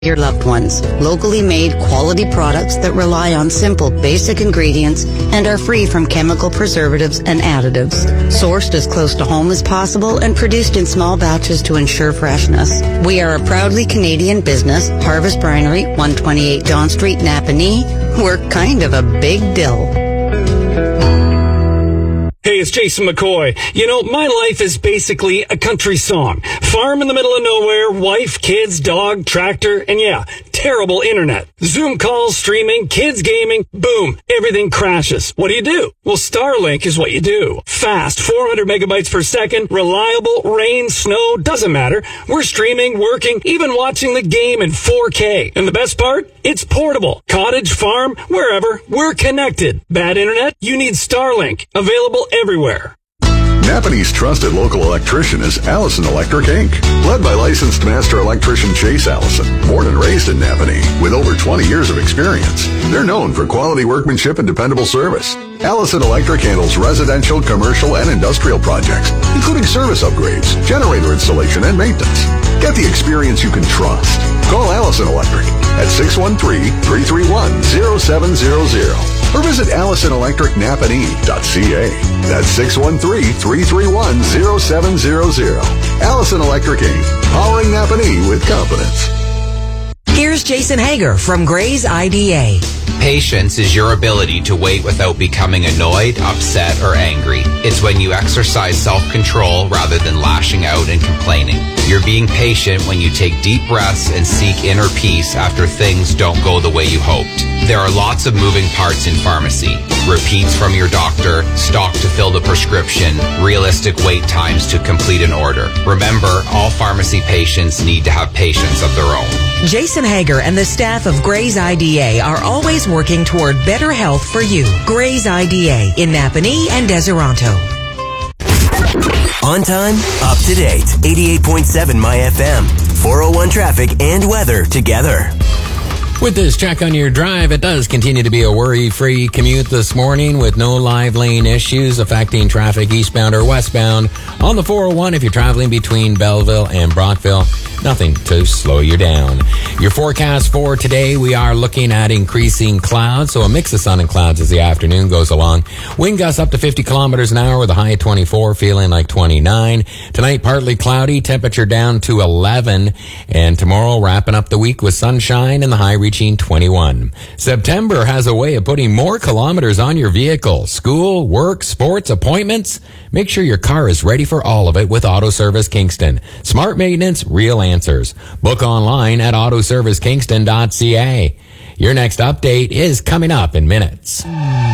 your loved ones. Locally made quality products that rely on simple, basic ingredients and are free from chemical preservatives and additives. Sourced as close to home as possible and produced in small batches to ensure freshness. We are a proudly Canadian business. Harvest Brinery, 128 John Street, Napanee. We're kind of a big deal. Hey, it's Jason McCoy. You know, my life is basically a country song. Farm in the middle of nowhere, wife, kids, dog, tractor, and yeah, terrible internet. Zoom calls, streaming, kids gaming, boom, everything crashes. What do? Well, Starlink is what you do. Fast, 400 megabytes per second, reliable, rain, snow, doesn't matter. We're streaming, working, even watching the game in 4K. And the best part? It's portable. Cottage, farm, wherever, we're connected. Bad internet? You need Starlink. Available everywhere. Napanee's trusted local electrician is Allison Electric Inc. Led by licensed master electrician Chase Allison, born and raised in Napanee, with over 20 years of experience. They're known for quality workmanship and dependable service. Allison Electric handles residential, commercial, and industrial projects, including service upgrades, generator installation, and maintenance. Get the experience you can trust. Call Allison Electric at 613-331-0700 or visit AllisonElectricNapanee.ca. That's 613-331-0700. Allison Electric Inc. Powering Napanee with confidence. Here's Jason Hager from Gray's IDA. Patience is your ability to wait without becoming annoyed, upset, or angry. It's when you exercise self-control rather than lashing out and complaining. You're being patient when you take deep breaths and seek inner peace after things don't go the way you hoped. There are lots of moving parts in pharmacy. Repeats from your doctor, stock to fill the prescription, realistic wait times to complete an order. Remember, all pharmacy patients need to have patience of their own. Jason Hager and the staff of Gray's IDA are always working toward better health for you. Gray's IDA in Napanee and Deseronto. On time, up to date. 88.7 My FM. 401 traffic and weather together. With this check on your drive, it does continue to be a worry-free commute this morning with no live lane issues affecting traffic eastbound or westbound. On the 401, if you're traveling between Belleville and Brockville, nothing to slow you down. Your forecast for today, we are looking at increasing clouds, so a mix of sun and clouds as the afternoon goes along. Wind gusts up to 50 kilometers an hour with a high of 24, feeling like 29. Tonight, partly cloudy, temperature down to 11. And tomorrow, wrapping up the week with sunshine and the high reaching 21. September has a way of putting more kilometers on your vehicle. School, work, sports, appointments. Make sure your car is ready for all of it with Auto Service Kingston. Smart maintenance, real answers. Book online at autoservicekingston.ca. Your next update is coming up in minutes.